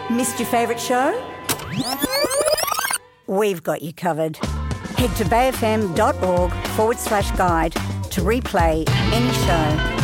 Missed your favourite show? We've got you covered. Head to bayfm.org/guide to replay any show.